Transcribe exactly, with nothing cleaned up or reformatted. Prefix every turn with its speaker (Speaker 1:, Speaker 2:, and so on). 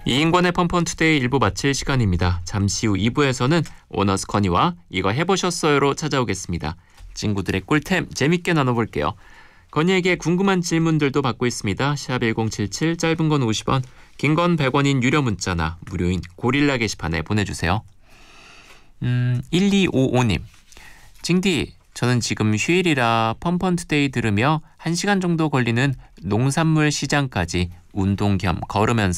Speaker 1: 이인권의 펀펀투데이 일 부 마칠 시간입니다. 잠시 후 이 부에서는 오너스 건이와 이거 해보셨어요로 찾아오겠습니다. 친구들의 꿀템 재밌게 나눠볼게요. 건이에게 궁금한 질문들도 받고 있습니다. 샵 일공칠칠, 짧은 건 오십 원, 긴 건 백 원인 유료 문자나 무료인 고릴라 게시판에 보내주세요. 음, 일이오오님. 징디, 저는 지금 휴일이라 펀펀투데이 들으며 한 시간 정도 걸리는 농산물 시장까지 운동 겸 걸으면서